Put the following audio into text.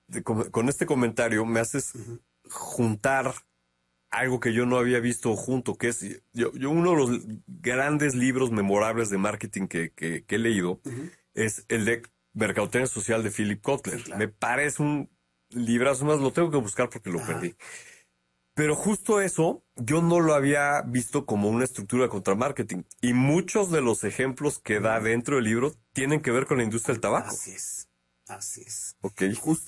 con este comentario me haces juntar algo que yo no había visto junto, que es uno de los grandes libros memorables de marketing que he leído es el de Mercadotecnia Social de Philip Kotler. Sí, claro. Me parece un librazo, más lo tengo que buscar porque lo perdí. Pero justo eso yo no lo había visto como una estructura de contramarketing. Y muchos de los ejemplos que da dentro del libro tienen que ver con la industria del tabaco. Así es. Así es. Ok.